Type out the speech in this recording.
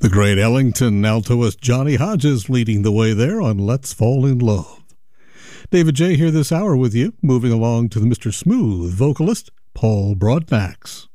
The great Ellington altoist Johnny Hodges leading the way there on Let's Fall in Love. David J. here this hour with you, moving along to the Mr. Smooth vocalist, Paul Broadnax.